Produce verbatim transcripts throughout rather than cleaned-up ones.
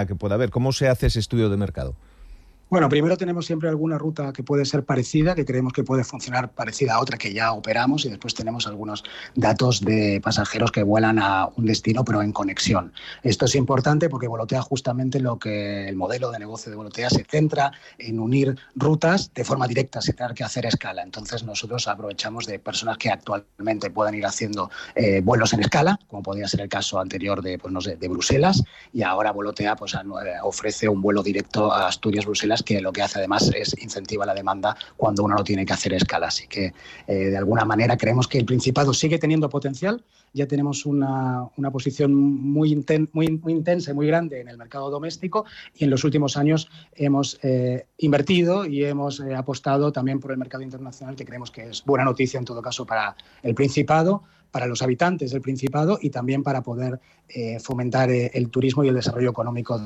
que pueda haber. ¿Cómo se hace ese estudio de mercado? Bueno, primero tenemos siempre alguna ruta que puede ser parecida, que creemos que puede funcionar parecida a otra que ya operamos, y después tenemos algunos datos de pasajeros que vuelan a un destino pero en conexión. Esto es importante porque Volotea, justamente lo que el modelo de negocio de Volotea se centra en unir rutas de forma directa sin tener que hacer escala. Entonces nosotros aprovechamos de personas que actualmente puedan ir haciendo eh, vuelos en escala, como podría ser el caso anterior de, pues no sé, de Bruselas, y ahora Volotea pues, ofrece un vuelo directo a Asturias-Bruselas, que lo que hace además es incentivar la demanda cuando uno no tiene que hacer escala. Así que eh, de alguna manera creemos que el Principado sigue teniendo potencial. Ya tenemos una, una posición muy, inten, muy, muy intensa y muy grande en el mercado doméstico, y en los últimos años hemos eh, invertido y hemos eh, apostado también por el mercado internacional, que creemos que es buena noticia en todo caso para el Principado, para los habitantes del Principado y también para poder eh, fomentar eh, el turismo y el desarrollo económico.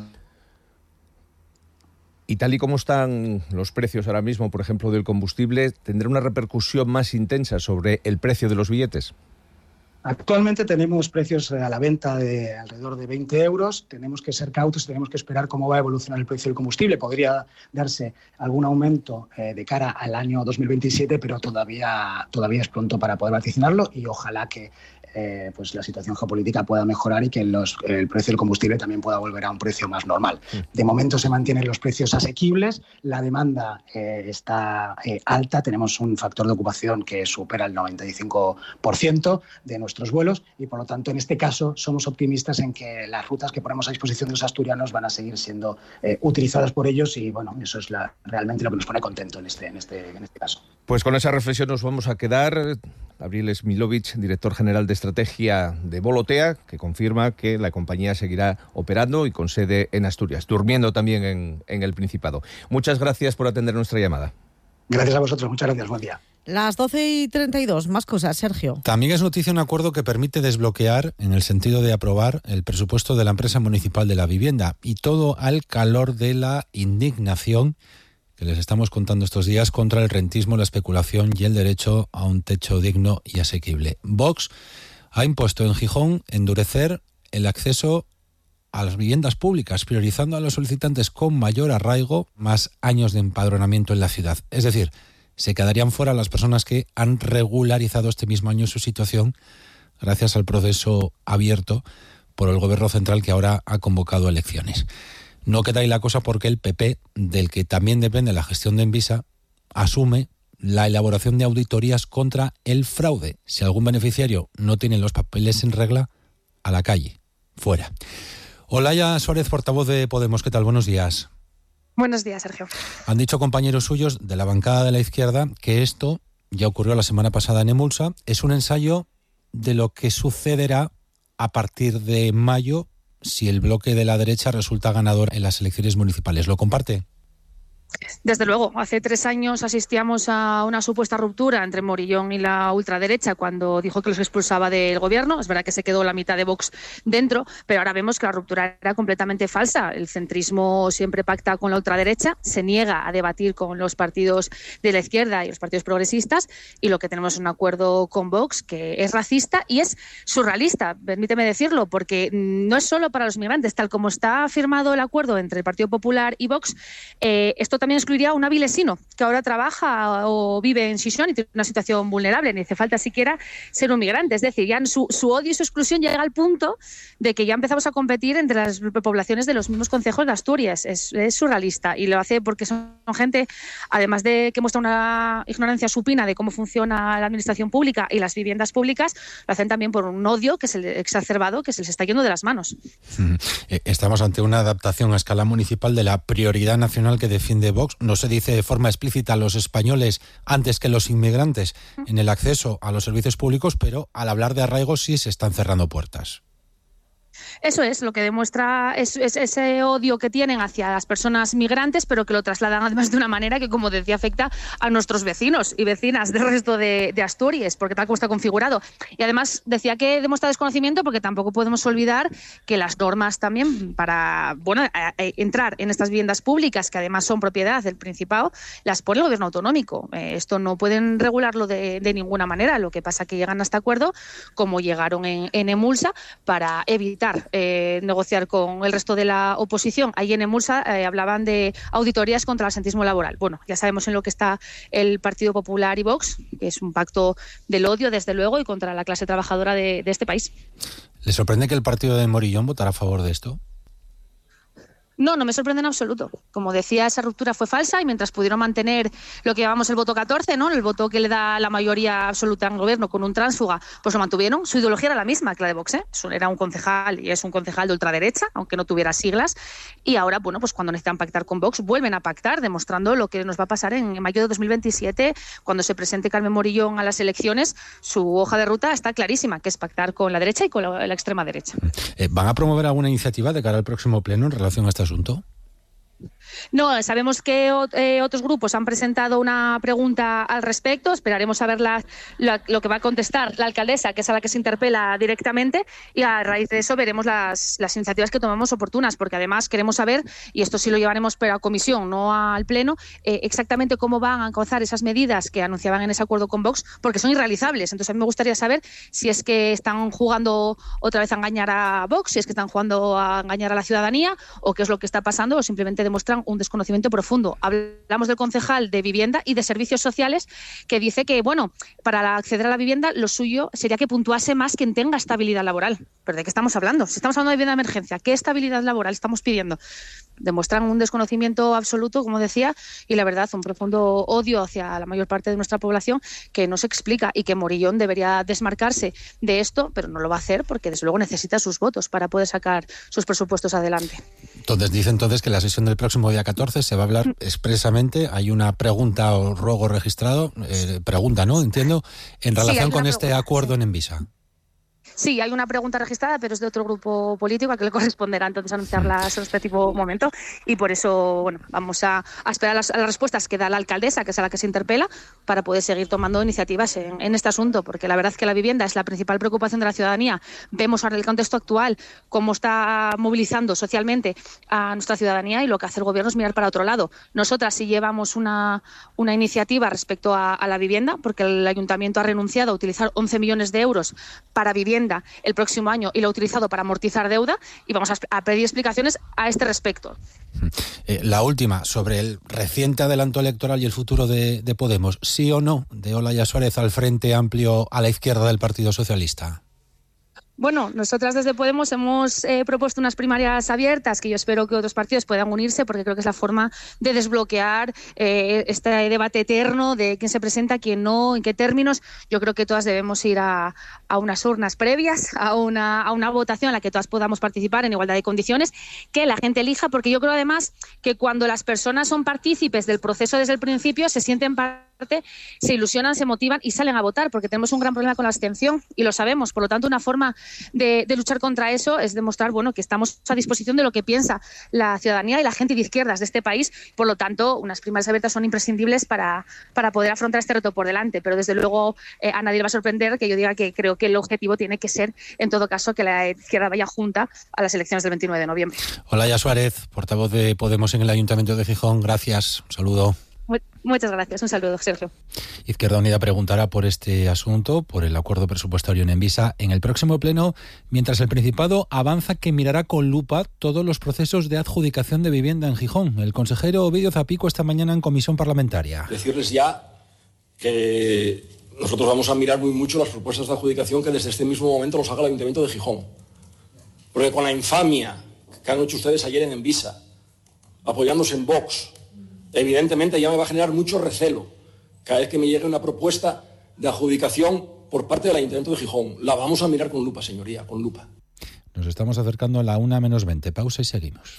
Y tal y como están los precios ahora mismo, por ejemplo, del combustible, ¿tendrá una repercusión más intensa sobre el precio de los billetes? Actualmente tenemos precios a la venta de alrededor de veinte euros. Tenemos que ser cautos, tenemos que esperar cómo va a evolucionar el precio del combustible. Podría darse algún aumento eh, de cara al año dos mil veintisiete, pero todavía, todavía es pronto para poder vaticinarlo, y ojalá que eh, pues la situación geopolítica pueda mejorar y que los, el precio del combustible también pueda volver a un precio más normal. De momento se mantienen los precios asequibles, la demanda eh, está eh, alta, tenemos un factor de ocupación que supera el noventa y cinco por ciento de nuestros vuelos, y por lo tanto en este caso somos optimistas en que las rutas que ponemos a disposición de los asturianos van a seguir siendo eh, utilizadas por ellos, y bueno, eso es la, realmente lo que nos pone contento en este, en este, en este caso. Pues con esa reflexión nos vamos a quedar. Gabriel Smilovic, director general de estrategia de Volotea, que confirma que la compañía seguirá operando y con sede en Asturias, durmiendo también en, en el Principado. Muchas gracias por atender nuestra llamada. Gracias a vosotros, muchas gracias, buen día. Las doce y treinta y dos, más cosas, Sergio. También es noticia un acuerdo que permite desbloquear, en el sentido de aprobar, el presupuesto de la empresa municipal de la vivienda, y todo al calor de la indignación que les estamos contando estos días contra el rentismo, la especulación y el derecho a un techo digno y asequible. Vox ha impuesto en Gijón endurecer el acceso a las viviendas públicas, priorizando a los solicitantes con mayor arraigo, más años de empadronamiento en la ciudad. Es decir, se quedarían fuera las personas que han regularizado este mismo año su situación gracias al proceso abierto por el Gobierno central, que ahora ha convocado elecciones. No queda ahí la cosa porque el P P, del que también depende la gestión de Envisa, asume la elaboración de auditorías contra el fraude. Si algún beneficiario no tiene los papeles en regla, a la calle, fuera. Olaya Suárez, portavoz de Podemos, ¿qué tal? Buenos días. Buenos días, Sergio. Han dicho compañeros suyos de la bancada de la izquierda que esto, ya ocurrió la semana pasada en Emulsa, es un ensayo de lo que sucederá a partir de mayo si el bloque de la derecha resulta ganador en las elecciones municipales. ¿Lo comparte? Desde luego, hace tres años asistíamos a una supuesta ruptura entre Morillón y la ultraderecha cuando dijo que los expulsaba del gobierno. Es verdad que se quedó la mitad de Vox dentro, pero ahora vemos que la ruptura era completamente falsa. El centrismo siempre pacta con la ultraderecha, se niega a debatir con los partidos de la izquierda y los partidos progresistas, y lo que tenemos es un acuerdo con Vox que es racista y es surrealista, permíteme decirlo, porque no es solo para los migrantes. Tal como está firmado el acuerdo entre el Partido Popular y Vox, eh, esto también excluiría a un avilesino que ahora trabaja o vive en Xixón y tiene una situación vulnerable, ni hace falta siquiera ser un migrante. Es decir, ya su, su odio y su exclusión llega al punto de que ya empezamos a competir entre las poblaciones de los mismos concejos de Asturias. Es, es surrealista, y lo hace porque son gente, además de que muestra una ignorancia supina de cómo funciona la administración pública y las viviendas públicas, lo hacen también por un odio que es el exacerbado, que se les está yendo de las manos. Estamos ante una adaptación a escala municipal de la prioridad nacional que defiende Vox. No se dice de forma explícita a los españoles antes que los inmigrantes en el acceso a los servicios públicos, pero al hablar de arraigo sí se están cerrando puertas. Eso es, lo que demuestra es, es ese odio que tienen hacia las personas migrantes, pero que lo trasladan además de una manera que, como decía, afecta a nuestros vecinos y vecinas del resto de, de Asturias, porque tal como está configurado. Y además decía que demuestra desconocimiento porque tampoco podemos olvidar que las normas también para bueno a, a entrar en estas viviendas públicas, que además son propiedad del Principado, las pone el Gobierno autonómico. Eh, esto no pueden regularlo de, de ninguna manera. Lo que pasa es que llegan a este acuerdo, como llegaron en, en Emulsa, para evitar evitar eh, negociar con el resto de la oposición. Ahí en Emulsa eh, hablaban de auditorías contra el absentismo laboral. Bueno, ya sabemos en lo que está el Partido Popular y Vox, que es un pacto del odio, desde luego, y contra la clase trabajadora de, de este país. ¿Le sorprende que el partido de Morillón votara a favor de esto? No, no me sorprende en absoluto. Como decía, esa ruptura fue falsa y mientras pudieron mantener lo que llamamos el voto catorce, ¿no? El voto que le da la mayoría absoluta al gobierno con un tránsfuga, pues lo mantuvieron. Su ideología era la misma que la de Vox, ¿eh? Era un concejal y es un concejal de ultraderecha, aunque no tuviera siglas. Y ahora, bueno, pues cuando necesitan pactar con Vox, vuelven a pactar, demostrando lo que nos va a pasar en mayo de dos mil veintisiete, cuando se presente Carmen Morillón a las elecciones. Su hoja de ruta está clarísima, que es pactar con la derecha y con la, la extrema derecha. Eh, ¿Van a promover alguna iniciativa de cara al próximo pleno en relación a este asunto? No, sabemos que eh, otros grupos han presentado una pregunta al respecto. Esperaremos a ver la, la, lo que va a contestar la alcaldesa, que es a la que se interpela directamente, y a raíz de eso veremos las, las iniciativas que tomamos oportunas, porque además queremos saber, y esto sí lo llevaremos pero a comisión, no al pleno, eh, exactamente cómo van a alcanzar esas medidas que anunciaban en ese acuerdo con Vox, porque son irrealizables. Entonces a mí me gustaría saber si es que están jugando otra vez a engañar a Vox, si es que están jugando a engañar a la ciudadanía, o qué es lo que está pasando, o simplemente demuestran un desconocimiento profundo. Hablamos del concejal de Vivienda y de Servicios Sociales, que dice que, bueno, para acceder a la vivienda lo suyo sería que puntuase más quien tenga estabilidad laboral. ¿Pero de qué estamos hablando? Si estamos hablando de vivienda de emergencia, ¿qué estabilidad laboral estamos pidiendo? Demuestran un desconocimiento absoluto, como decía, y la verdad un profundo odio hacia la mayor parte de nuestra población que no se explica, y que Morillón debería desmarcarse de esto, pero no lo va a hacer porque desde luego necesita sus votos para poder sacar sus presupuestos adelante. Entonces dice entonces que la sesión del próximo día catorce se va a hablar expresamente, hay una pregunta o ruego registrado, eh, pregunta, ¿no? Entiendo, en relación sí, con este pregunta, acuerdo sí. en Envisa. Sí, hay una pregunta registrada, pero es de otro grupo político a que le corresponderá entonces anunciarla en su respectivo momento, y por eso, bueno, vamos a, a esperar las, a las respuestas que da la alcaldesa, que es a la que se interpela, para poder seguir tomando iniciativas en, en este asunto, porque la verdad es que la vivienda es la principal preocupación de la ciudadanía. Vemos ahora el contexto actual, cómo está movilizando socialmente a nuestra ciudadanía, y lo que hace el gobierno es mirar para otro lado. Nosotras sí llevamos una, una iniciativa respecto a, a la vivienda, porque el ayuntamiento ha renunciado a utilizar once millones de euros para vivienda el próximo año y lo ha utilizado para amortizar deuda, y vamos a, a pedir explicaciones a este respecto. Eh, la última, sobre el reciente adelanto electoral y el futuro de, de Podemos, ¿sí o no de Olaya Suárez al Frente Amplio a la izquierda del Partido Socialista? Bueno, nosotras desde Podemos hemos eh, propuesto unas primarias abiertas, que yo espero que otros partidos puedan unirse, porque creo que es la forma de desbloquear eh, este debate eterno de quién se presenta, quién no, en qué términos. Yo creo que todas debemos ir a, a unas urnas previas, a una, a una votación en la que todas podamos participar en igualdad de condiciones, que la gente elija, porque yo creo además que cuando las personas son partícipes del proceso desde el principio, se sienten parte, se ilusionan, se motivan y salen a votar, porque tenemos un gran problema con la abstención y lo sabemos. Por lo tanto, una forma De, de luchar contra eso es demostrar, bueno, que estamos a disposición de lo que piensa la ciudadanía y la gente de izquierdas de este país. Por lo tanto, unas primarias abiertas son imprescindibles para, para poder afrontar este reto por delante, pero desde luego eh, a nadie le va a sorprender que yo diga que creo que el objetivo tiene que ser, en todo caso, que la izquierda vaya junta a las elecciones del veintinueve de noviembre. Olaya Suárez, portavoz de Podemos en el Ayuntamiento de Gijón, gracias, un saludo. Muchas gracias, un saludo, Sergio. Izquierda Unida preguntará por este asunto, por el acuerdo presupuestario en Envisa, en el próximo pleno, mientras el Principado avanza que mirará con lupa todos los procesos de adjudicación de vivienda en Gijón. El consejero Ovidio Zapico esta mañana en comisión parlamentaria. Decirles ya que nosotros vamos a mirar muy mucho las propuestas de adjudicación que desde este mismo momento los haga el Ayuntamiento de Gijón. Porque con la infamia que han hecho ustedes ayer en Envisa, apoyándose en Vox, evidentemente ya me va a generar mucho recelo cada vez que me llegue una propuesta de adjudicación por parte del Ayuntamiento de Gijón. La vamos a mirar con lupa, señoría, con lupa. Nos estamos acercando a la una menos veinte. Pausa y seguimos.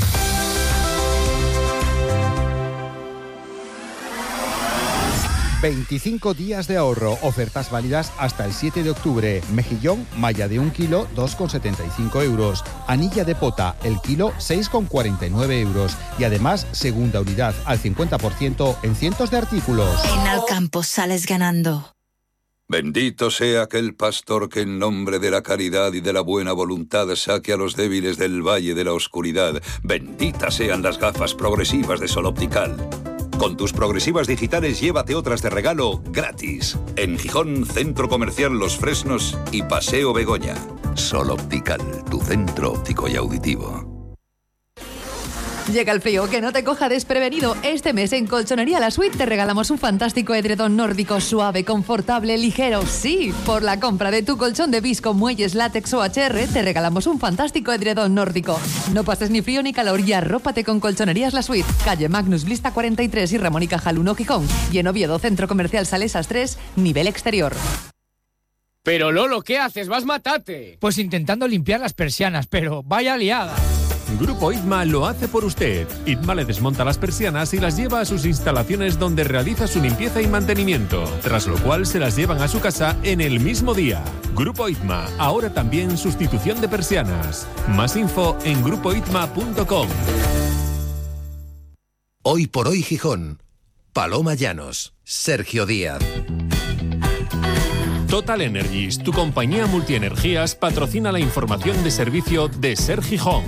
veinticinco días de ahorro, ofertas válidas hasta el siete de octubre. Mejillón, malla de un kilo, dos con setenta y cinco euros. Anilla de pota, el kilo, seis con cuarenta y nueve euros. Y además, segunda unidad al cincuenta por ciento en cientos de artículos. En Alcampo sales ganando. Bendito sea aquel pastor que en nombre de la caridad y de la buena voluntad saque a los débiles del valle de la oscuridad. Benditas sean las gafas progresivas de Sol Optical. Con tus progresivas digitales llévate otras de regalo gratis. En Gijón, Centro Comercial Los Fresnos y Paseo Begoña. Sol Optical, tu centro óptico y auditivo. Llega el frío, que no te coja desprevenido. Este mes en Colchonería La Suite te regalamos un fantástico edredón nórdico suave, confortable, ligero. Sí, por la compra de tu colchón de visco, muelles, látex o H R te regalamos un fantástico edredón nórdico. No pases ni frío ni calor y arrópate con Colchonerías La Suite. Calle Magnus Blista cuarenta y tres y Ramón y Cajal uno Gijón. Y en Oviedo, Centro Comercial Salesas tres, nivel exterior. Pero Lolo, ¿qué haces? ¡Vas matate! Pues intentando limpiar las persianas, pero vaya liada. Grupo Itma lo hace por usted. Itma le desmonta las persianas y las lleva a sus instalaciones donde realiza su limpieza y mantenimiento, tras lo cual se las llevan a su casa en el mismo día. Grupo Itma, ahora también sustitución de persianas. Más info en grupo itma punto com. Hoy por hoy Gijón. Paloma Llanos, Sergio Díaz. Total Energies, tu compañía multienergías, patrocina la información de servicio de Ser Gijón.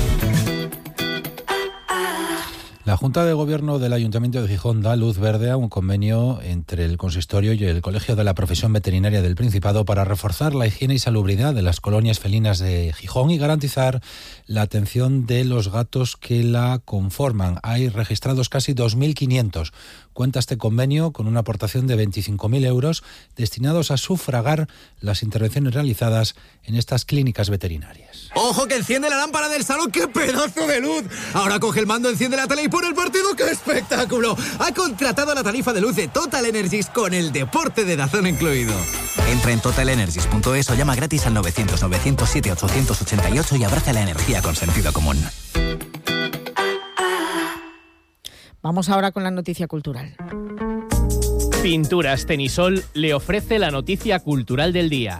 La Junta de Gobierno del Ayuntamiento de Gijón da luz verde a un convenio entre el Consistorio y el Colegio de la Profesión Veterinaria del Principado para reforzar la higiene y salubridad de las colonias felinas de Gijón y garantizar la atención de los gatos que la conforman. Hay registrados casi dos mil quinientos. Cuenta este convenio con una aportación de veinticinco mil euros destinados a sufragar las intervenciones realizadas en estas clínicas veterinarias. ¡Ojo que enciende la lámpara del salón! ¡Qué pedazo de luz! Ahora coge el mando, enciende la tele y pone el partido. ¡Qué espectáculo! Ha contratado la tarifa de luz de Total Energies con el deporte de Dazón incluido. Entra en total energies punto es o llama gratis al novecientos novecientos siete ochocientos ochenta y ocho y abraza la energía con sentido común. Vamos ahora con la noticia cultural. Pinturas Tenisol le ofrece la noticia cultural del día.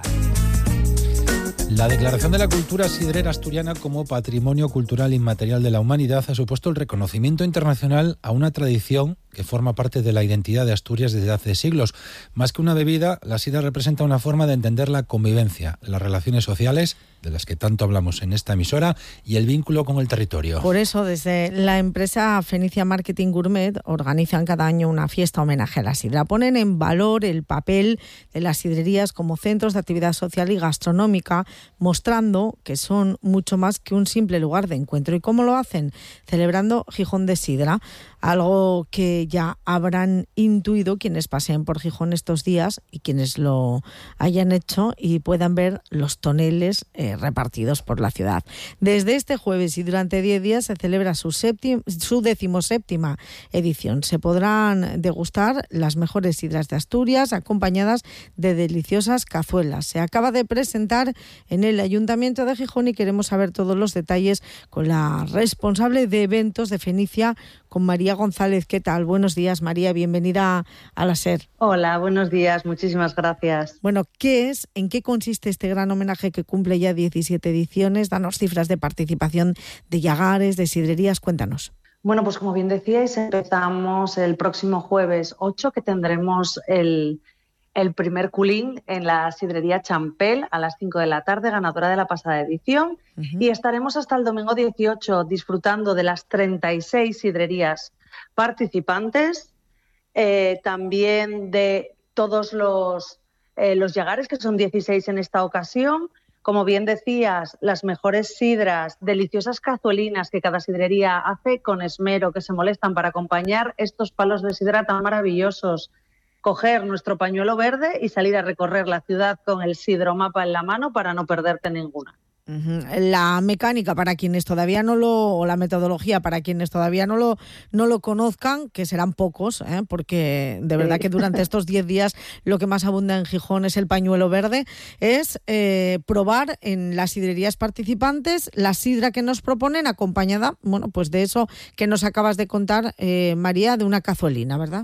La Declaración de la Cultura Sidrera Asturiana como Patrimonio Cultural Inmaterial de la Humanidad ha supuesto el reconocimiento internacional a una tradición que forma parte de la identidad de Asturias desde hace siglos. Más que una bebida, la sidra representa una forma de entender la convivencia, las relaciones sociales, de las que tanto hablamos en esta emisora, y el vínculo con el territorio. Por eso, desde la empresa Fenicia Marketing Gourmet organizan cada año una fiesta homenaje a la sidra. Ponen en valor el papel de las sidrerías como centros de actividad social y gastronómica, mostrando que son mucho más que un simple lugar de encuentro. ¿Y cómo lo hacen? Celebrando Gijón de Sidra, algo que ya habrán intuido quienes paseen por Gijón estos días y quienes lo hayan hecho y puedan ver los toneles eh, repartidos por la ciudad. Desde este jueves y durante diez días se celebra su, séptima, su decimoséptima edición. Se podrán degustar las mejores sidras de Asturias acompañadas de deliciosas cazuelas. Se acaba de presentar en el Ayuntamiento de Gijón y queremos saber todos los detalles con la responsable de eventos de Fenicia, con María González. ¿Qué tal? Buenos días, María, bienvenida a la SER. Hola, buenos días, muchísimas gracias. Bueno, ¿qué es, en qué consiste este gran homenaje que cumple ya diecisiete ediciones? Danos cifras de participación de llagares, de sidrerías, cuéntanos. Bueno, pues como bien decíais, empezamos el próximo jueves ocho, que tendremos el, el primer culín en la sidrería Champel a las cinco de la tarde, ganadora de la pasada edición. Uh-huh. Y estaremos hasta el domingo dieciocho disfrutando de las treinta y seis sidrerías participantes, eh, también de todos los, eh, los llagares, que son dieciséis en esta ocasión. Como bien decías, las mejores sidras, deliciosas cazuelinas que cada sidrería hace con esmero, que se molestan para acompañar estos palos de sidra tan maravillosos. Coger nuestro pañuelo verde y salir a recorrer la ciudad con el sidromapa en la mano para no perderte ninguna. Uh-huh. La mecánica para quienes todavía no lo, o la metodología para quienes todavía no lo, no lo conozcan, que serán pocos, ¿eh? Porque de verdad que durante estos diez días lo que más abunda en Gijón es el pañuelo verde, es eh, probar en las sidrerías participantes la sidra que nos proponen, acompañada, bueno, pues de eso que nos acabas de contar, eh, María, de una cazuelina, ¿verdad?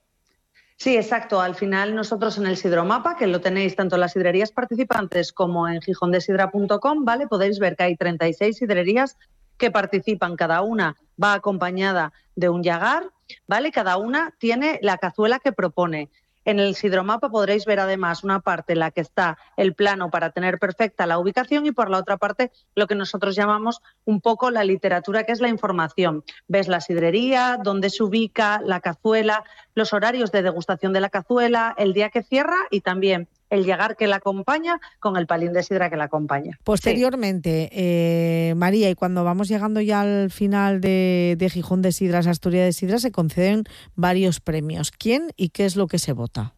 Sí, exacto. Al final nosotros en el Sidromapa, que lo tenéis tanto en las sidrerías participantes como en gijondesidra punto com, ¿vale? Podéis ver que hay treinta y seis sidrerías que participan. Cada una va acompañada de un llagar, ¿vale? Cada una tiene la cazuela que propone. En el Sidromapa podréis ver además una parte en la que está el plano para tener perfecta la ubicación y por la otra parte lo que nosotros llamamos un poco la literatura, que es la información. Ves la sidrería, dónde se ubica la cazuela, los horarios de degustación de la cazuela, el día que cierra y también el llegar que la acompaña con el palín de sidra que la acompaña. Posteriormente, sí. eh, María, y cuando vamos llegando ya al final de, de Gijón de Sidras, Asturias de Sidra, se conceden varios premios. ¿Quién y qué es lo que se vota?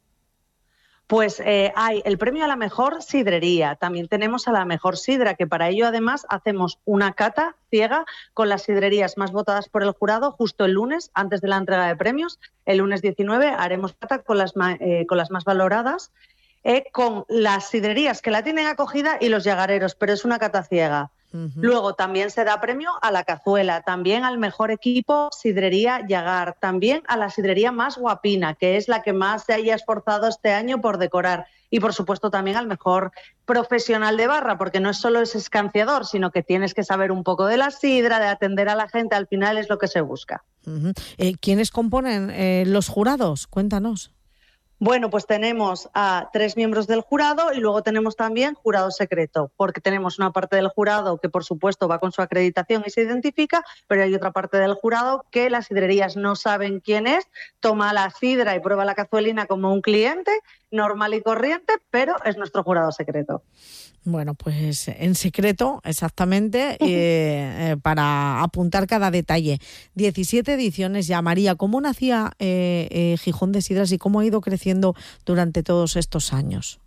Pues eh, hay el premio a la mejor sidrería, también tenemos a la mejor sidra, que para ello además hacemos una cata ciega con las sidrerías más votadas por el jurado justo el lunes, antes de la entrega de premios. El lunes diecinueve haremos cata con las, eh, con las más valoradas, eh, con las sidrerías que la tienen acogida y los llagareros, pero es una cata ciega. Uh-huh. Luego también se da premio a la cazuela, también al mejor equipo sidrería Llagar, también a la sidrería más guapina, que es la que más se haya esforzado este año por decorar, y por supuesto también al mejor profesional de barra, porque no es solo ese escanciador, sino que tienes que saber un poco de la sidra, de atender a la gente, al final es lo que se busca. Uh-huh. eh, ¿Quiénes componen eh, los jurados? Cuéntanos. Bueno, pues tenemos a tres miembros del jurado y luego tenemos también jurado secreto, porque tenemos una parte del jurado que por supuesto va con su acreditación y se identifica, pero hay otra parte del jurado que las sidrerías no saben quién es, toma la sidra y prueba la cazuelina como un cliente normal y corriente, pero es nuestro jurado secreto. Bueno, pues en secreto, exactamente, eh, eh, para apuntar cada detalle. diecisiete ediciones ya. María, ¿cómo nacía eh, eh, Gijón de Sidras y cómo ha ido creciendo durante todos estos años?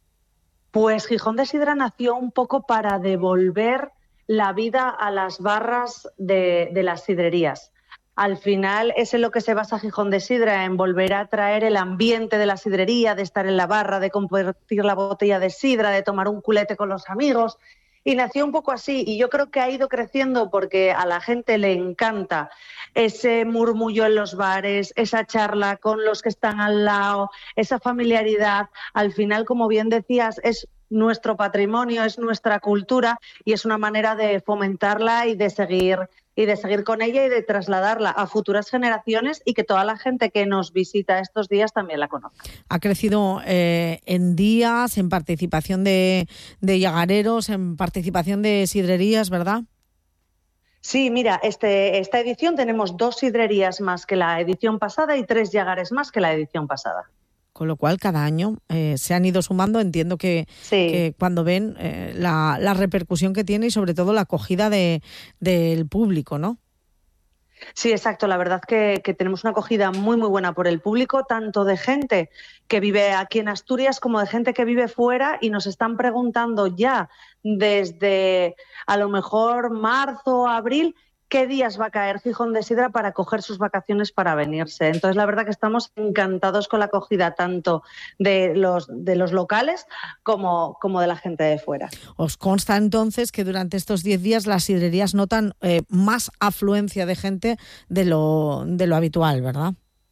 Pues Gijón de Sidra nació un poco para devolver la vida a las barras de, de las sidrerías. Al final es en lo que se basa Gijón de Sidra, en volver a traer el ambiente de la sidrería, de estar en la barra, de compartir la botella de sidra, de tomar un culete con los amigos. Y nació un poco así, y yo creo que ha ido creciendo porque a la gente le encanta ese murmullo en los bares, esa charla con los que están al lado, esa familiaridad. Al final, como bien decías, es nuestro patrimonio, es nuestra cultura y es una manera de fomentarla y de seguir y de seguir con ella y de trasladarla a futuras generaciones y que toda la gente que nos visita estos días también la conozca. Ha crecido eh, en días, en participación de, de llagareros, en participación de sidrerías, ¿verdad? Sí, mira, este, esta edición tenemos dos sidrerías más que la edición pasada y tres llagares más que la edición pasada. Con lo cual, cada año eh, se han ido sumando. Entiendo que, sí. que cuando ven eh, la, la repercusión que tiene y sobre todo la acogida de, del público, ¿no? Sí, exacto. La verdad que, que tenemos una acogida muy, muy buena por el público, tanto de gente que vive aquí en Asturias como de gente que vive fuera, y nos están preguntando ya desde a lo mejor marzo, abril, qué días va a caer Gijón de Sidra para coger sus vacaciones para venirse. Entonces, la verdad que estamos encantados con la acogida tanto de los, de los locales como, como de la gente de fuera. ¿Os consta entonces que durante estos diez días las sidrerías notan eh, más afluencia de gente de lo, de lo habitual, verdad?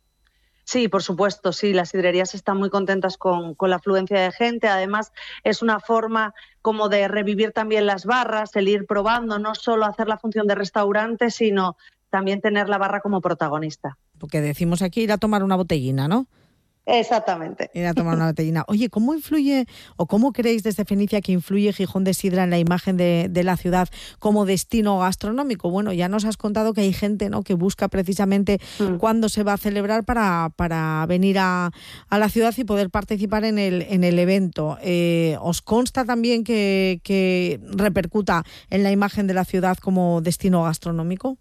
Sí, por supuesto, sí, las sidrerías están muy contentas con, con la afluencia de gente. Además, es una forma como de revivir también las barras, el ir probando, no solo hacer la función de restaurante, sino también tener la barra como protagonista. Porque decimos aquí ir a tomar una botellina, ¿no? Exactamente. Ir a tomar una botellina. Oye, ¿cómo influye o cómo creéis desde Fenicia que influye Gijón de Sidra en la imagen de, de la ciudad como destino gastronómico? Bueno, ya nos has contado que hay gente, ¿no?, que busca precisamente mm. cuándo se va a celebrar para, para venir a, a la ciudad y poder participar en el, en el evento. Eh, ¿Os consta también que, que repercuta en la imagen de la ciudad como destino gastronómico?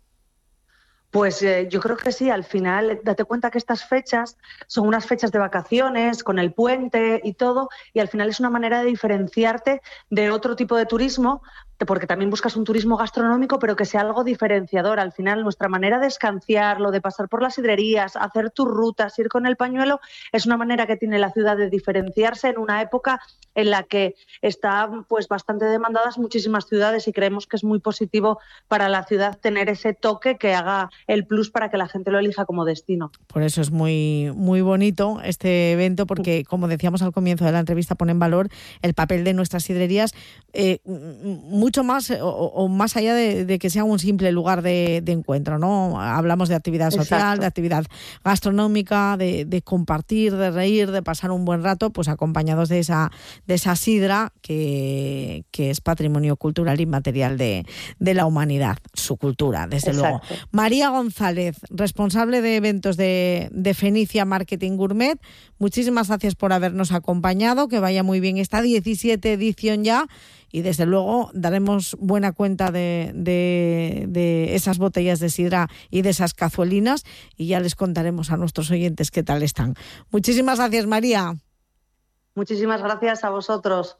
Pues eh, yo creo que sí. Al final, date cuenta que estas fechas son unas fechas de vacaciones, con el puente y todo, y al final es una manera de diferenciarte de otro tipo de turismo, porque también buscas un turismo gastronómico, pero que sea algo diferenciador. Al final, nuestra manera de escanciarlo, de pasar por las sidrerías, hacer tus rutas, ir con el pañuelo, es una manera que tiene la ciudad de diferenciarse en una época en la que están pues bastante demandadas muchísimas ciudades, y creemos que es muy positivo para la ciudad tener ese toque que haga el plus para que la gente lo elija como destino. Por eso es muy, muy bonito este evento, porque, como decíamos al comienzo de la entrevista, pone en valor el papel de nuestras sidrerías. Eh, muchas mucho más o, o más allá de, de que sea un simple lugar de, de encuentro, ¿no? Hablamos de actividad social, Exacto. de actividad gastronómica, de, de compartir, de reír, de pasar un buen rato, pues acompañados de esa, de esa sidra que, que es patrimonio cultural inmaterial de, de la humanidad, su cultura, desde Exacto. luego. María González, responsable de eventos de, de Fenicia Marketing Gourmet, muchísimas gracias por habernos acompañado, que vaya muy bien esta diecisiete edición ya, y desde luego daremos buena cuenta de, de, de esas botellas de sidra y de esas cazuelinas, y ya les contaremos a nuestros oyentes qué tal están. Muchísimas gracias, María. Muchísimas gracias a vosotros.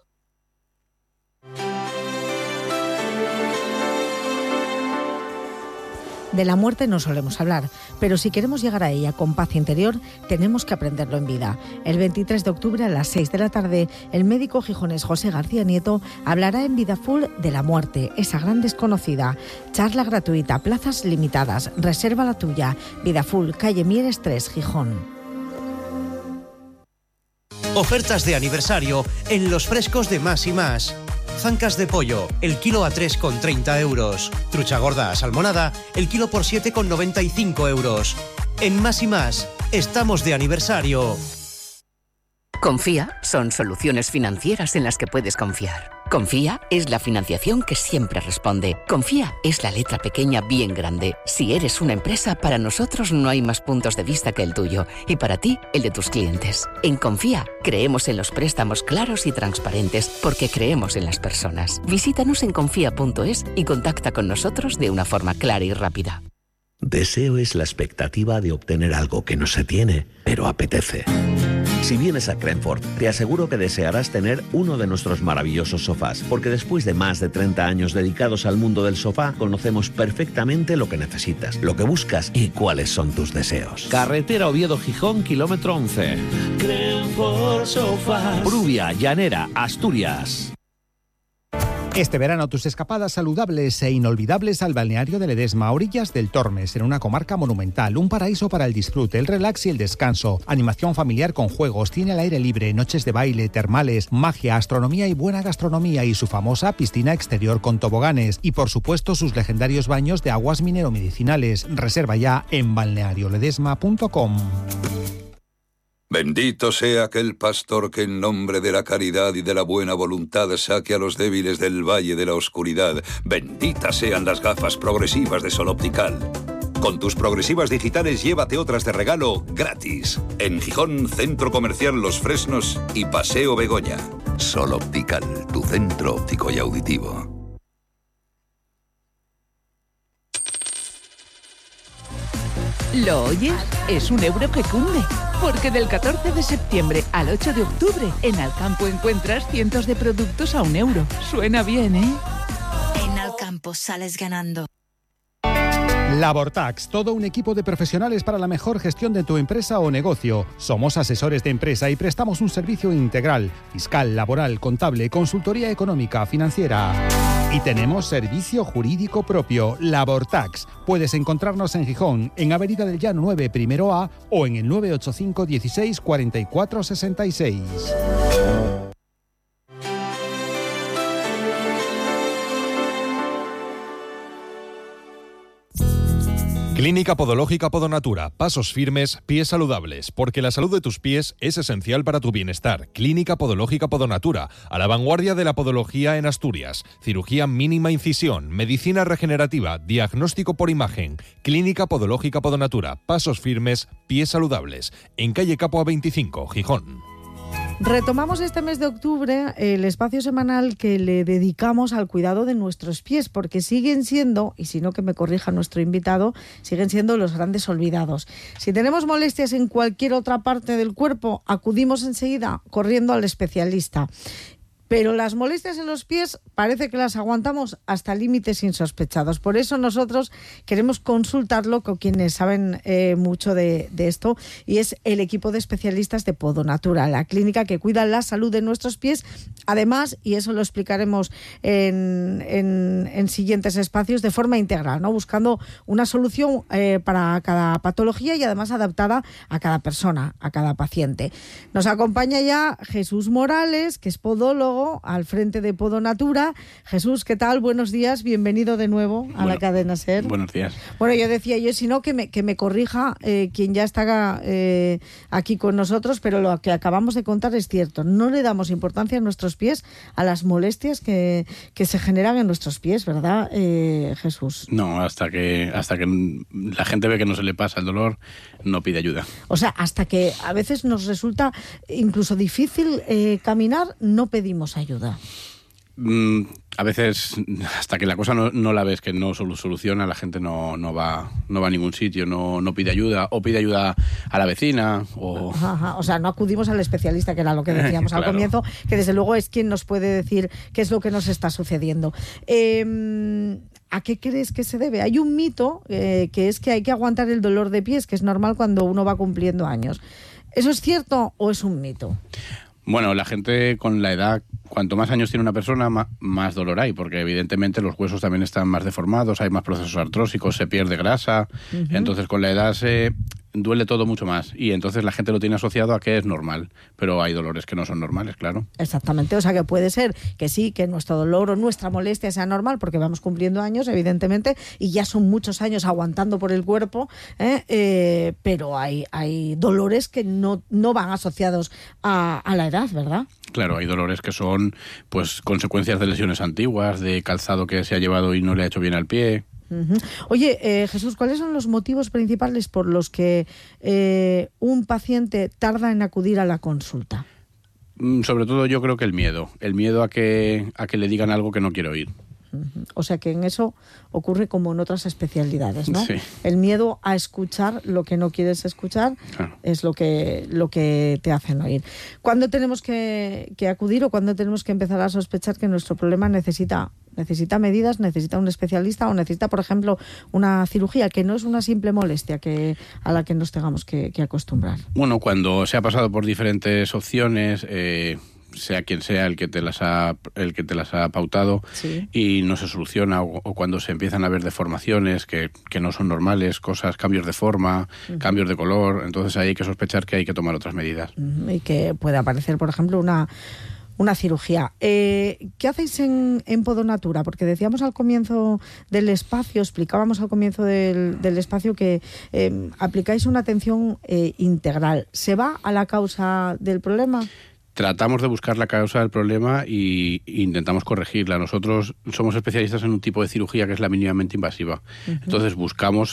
De la muerte no solemos hablar, pero si queremos llegar a ella con paz interior, tenemos que aprenderlo en vida. El veintitrés de octubre a las seis de la tarde, el médico gijonés José García Nieto hablará en Vida Full de la muerte, esa gran desconocida. Charla gratuita, plazas limitadas, reserva la tuya. Vida Full, calle Mieres tres, Gijón. Ofertas de aniversario en los frescos de Más y Más. Zancas de pollo, el kilo a tres con treinta euros. Trucha gorda salmonada, el kilo por siete con noventa y cinco euros. En Más y Más, estamos de aniversario. Confía son soluciones financieras en las que puedes confiar. Confía es la financiación que siempre responde. Confía es la letra pequeña bien grande. Si eres una empresa, para nosotros no hay más puntos de vista que el tuyo y para ti, el de tus clientes. En Confía creemos en los préstamos claros y transparentes porque creemos en las personas. Visítanos en confía punto es y contacta con nosotros de una forma clara y rápida. Deseo es la expectativa de obtener algo que no se tiene, pero apetece. Si vienes a Crenford, te aseguro que desearás tener uno de nuestros maravillosos sofás, porque después de más de treinta años dedicados al mundo del sofá, conocemos perfectamente lo que necesitas, lo que buscas y cuáles son tus deseos. Carretera Oviedo-Gijón, kilómetro once. Crenford Sofás. Prubia, Llanera, Asturias. Este verano tus escapadas saludables e inolvidables al balneario de Ledesma, a orillas del Tormes, en una comarca monumental, un paraíso para el disfrute, el relax y el descanso, animación familiar con juegos, cine al aire libre, noches de baile, termales, magia, astronomía y buena gastronomía y su famosa piscina exterior con toboganes y por supuesto sus legendarios baños de aguas mineromedicinales. Reserva ya en balneario ledesma punto com. Bendito sea aquel pastor que en nombre de la caridad y de la buena voluntad saque a los débiles del valle de la oscuridad. Benditas sean las gafas progresivas de Sol Optical. Con tus progresivas digitales llévate otras de regalo gratis. En Gijón, Centro Comercial Los Fresnos y Paseo Begoña. Sol Optical, tu centro óptico y auditivo. ¿Lo oyes? Es un euro que cunde. Porque del catorce de septiembre al ocho de octubre, en Alcampo encuentras cientos de productos a un euro. Suena bien, ¿eh? En Alcampo sales ganando. Labortax, todo un equipo de profesionales para la mejor gestión de tu empresa o negocio. Somos asesores de empresa y prestamos un servicio integral, fiscal, laboral, contable, consultoría económica, financiera. Y tenemos servicio jurídico propio, Labortax. Puedes encontrarnos en Gijón, en Avenida del Llano nueve, primero A, o en el nueve ocho cinco, dieciséis, cuarenta y cuatro, sesenta y seis. Clínica Podológica Podonatura. Pasos firmes, pies saludables. Porque la salud de tus pies es esencial para tu bienestar. Clínica Podológica Podonatura. A la vanguardia de la podología en Asturias. Cirugía mínima incisión. Medicina regenerativa. Diagnóstico por imagen. Clínica Podológica Podonatura. Pasos firmes, pies saludables. En calle Capua veinticinco, Gijón. Retomamos este mes de octubre el espacio semanal que le dedicamos al cuidado de nuestros pies, porque siguen siendo, y si no que me corrija nuestro invitado, siguen siendo los grandes olvidados. Si tenemos molestias en cualquier otra parte del cuerpo, acudimos enseguida corriendo al especialista. Pero las molestias en los pies parece que las aguantamos hasta límites insospechados. Por eso nosotros queremos consultarlo con quienes saben eh, mucho de, de esto, y es el equipo de especialistas de Podonatura, la clínica que cuida la salud de nuestros pies. Además, y eso lo explicaremos en, en, en siguientes espacios, de forma integral, ¿no? Buscando una solución eh, para cada patología y además adaptada a cada persona, a cada paciente. Nos acompaña ya Jesús Morales, que es podólogo, podólogo al frente de Podonatura. Jesús, ¿qué tal? Buenos días, bienvenido de nuevo a bueno, la cadena SER. Buenos días. Bueno, yo decía yo, si no, que me, que me corrija eh, quien ya está eh, aquí con nosotros, pero lo que acabamos de contar es cierto. No le damos importancia a nuestros pies, a las molestias que, que se generan en nuestros pies, ¿verdad, eh, Jesús? No, hasta que, hasta que la gente ve que no se le pasa el dolor, no pide ayuda. O sea, hasta que a veces nos resulta incluso difícil eh, caminar, no pedimos ayuda. Mm, a veces, hasta que la cosa no, no la ves que no soluciona, la gente no, no, va, no va a ningún sitio, no, no pide ayuda, o pide ayuda a la vecina. O... Ajá, o sea, no acudimos al especialista, que era lo que decíamos claro. al comienzo, que desde luego es quien nos puede decir qué es lo que nos está sucediendo. Eh, ¿A qué crees que se debe? Hay un mito eh, que es que hay que aguantar el dolor de pies, que es normal cuando uno va cumpliendo años. ¿Eso es cierto o es un mito? Bueno, la gente con la edad, cuanto más años tiene una persona, más, más dolor hay, porque evidentemente los huesos también están más deformados, hay más procesos artrósicos, se pierde grasa, uh-huh. entonces con la edad se duele todo mucho más y entonces la gente lo tiene asociado a que es normal, pero hay dolores que no son normales, claro. Exactamente, o sea que puede ser que sí, que nuestro dolor o nuestra molestia sea normal porque vamos cumpliendo años, evidentemente, y ya son muchos años aguantando por el cuerpo, ¿eh? Eh, pero hay, hay dolores que no, no van asociados a, a la edad, ¿verdad? Claro, hay dolores que son pues consecuencias de lesiones antiguas, de calzado que se ha llevado y no le ha hecho bien al pie. Uh-huh. Oye, eh, Jesús, ¿cuáles son los motivos principales por los que eh, un paciente tarda en acudir a la consulta? Mm, sobre todo yo creo que el miedo, el miedo a que, a que le digan algo que no quiere oír. Uh-huh. O sea que en eso ocurre como en otras especialidades, ¿no? Sí. El miedo a escuchar lo que no quieres escuchar claro. es lo que, lo que te hacen oír. ¿Cuándo tenemos que, que acudir o cuándo tenemos que empezar a sospechar que nuestro problema necesita, necesita medidas, necesita un especialista o necesita, por ejemplo, una cirugía, que no es una simple molestia que, a la que nos tengamos que, que acostumbrar? Bueno, cuando se ha pasado por diferentes opciones... Eh... sea quien sea el que te las ha el que te las ha pautado sí. y no se soluciona o, o cuando se empiezan a ver deformaciones que, que no son normales, cosas, cambios de forma, uh-huh. cambios de color, entonces ahí hay que sospechar que hay que tomar otras medidas. Uh-huh. Y que puede aparecer, por ejemplo, una Una cirugía. Eh, ¿Qué hacéis en, en Podonatura? Porque decíamos al comienzo del espacio, explicábamos al comienzo del, del espacio que eh, aplicáis una atención eh, integral. ¿Se va a la causa del problema? Tratamos de buscar la causa del problema y, e intentamos corregirla. Nosotros somos especialistas en un tipo de cirugía que es la mínimamente invasiva. Uh-huh. Entonces buscamos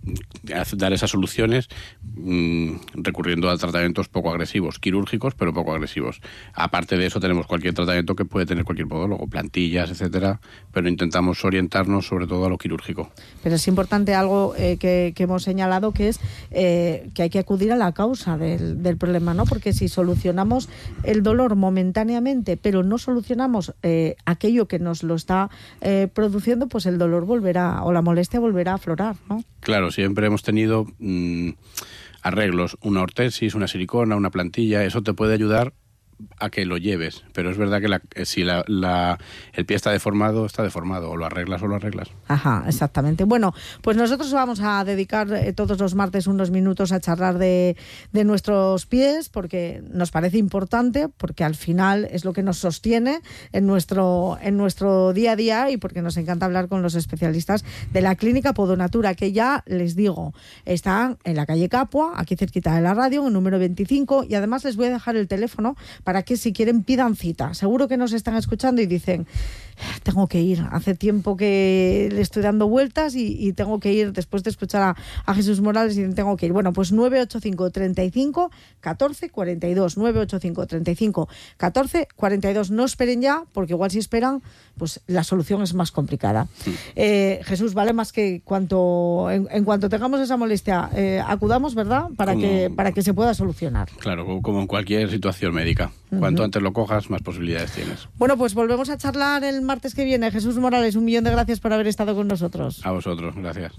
dar esas soluciones mmm, recurriendo a tratamientos poco agresivos, quirúrgicos pero poco agresivos. Aparte de eso tenemos cualquier tratamiento que puede tener cualquier podólogo, plantillas, etcétera, pero intentamos orientarnos sobre todo a lo quirúrgico. Pero es importante algo eh, que, que hemos señalado, que es eh, que hay que acudir a la causa del, del problema, ¿no? Porque si solucionamos el dolor momentáneamente pero no solucionamos eh, aquello que nos lo está eh, produciendo, pues el dolor volverá o la molestia volverá a aflorar, ¿no? Claro, siempre hemos tenido mmm, arreglos, una ortesis, una silicona, una plantilla, eso te puede ayudar a que lo lleves, pero es verdad que la, si la, la, el pie está deformado, está deformado, o lo arreglas o lo arreglas. Ajá, exactamente. Bueno, pues nosotros vamos a dedicar eh, todos los martes unos minutos a charlar de, de nuestros pies, porque nos parece importante, porque al final es lo que nos sostiene en nuestro, en nuestro día a día y porque nos encanta hablar con los especialistas de la Clínica Podonatura, que ya les digo, están en la calle Capua, aquí cerquita de la radio, en el número veinticinco, y además les voy a dejar el teléfono para que si quieren pidan cita. Seguro que nos están escuchando y dicen, tengo que ir, hace tiempo que le estoy dando vueltas y, y tengo que ir, después de escuchar a, a Jesús Morales, y tengo que ir. Bueno, pues nueve ocho cinco, treinta y cinco, catorce, cuarenta y dos, nueve ocho cinco, treinta y cinco, catorce, cuarenta y dos. No esperen ya, porque igual si esperan, pues la solución es más complicada. Sí. Eh, Jesús, vale más que cuanto en, en cuanto tengamos esa molestia, eh, acudamos, ¿verdad? Para como, que, para que se pueda solucionar. Claro, como en cualquier situación médica. Cuanto uh-huh. antes lo cojas, más posibilidades tienes. Bueno, pues volvemos a charlar el martes que viene. Jesús Morales, un millón de gracias por haber estado con nosotros. A vosotros, gracias.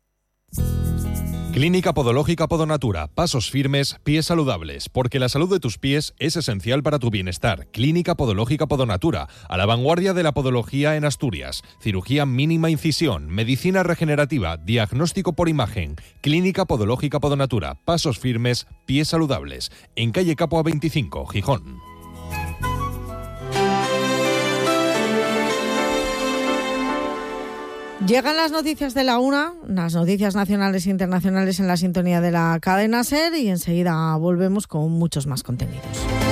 Clínica Podológica Podonatura. Pasos firmes, pies saludables. Porque la salud de tus pies es esencial para tu bienestar. Clínica Podológica Podonatura. A la vanguardia de la podología en Asturias. Cirugía mínima incisión. Medicina regenerativa. Diagnóstico por imagen. Clínica Podológica Podonatura. Pasos firmes, pies saludables. En calle Capua veinticinco, Gijón. Llegan las noticias de la una, las noticias nacionales e internacionales en la sintonía de la cadena SER y enseguida volvemos con muchos más contenidos.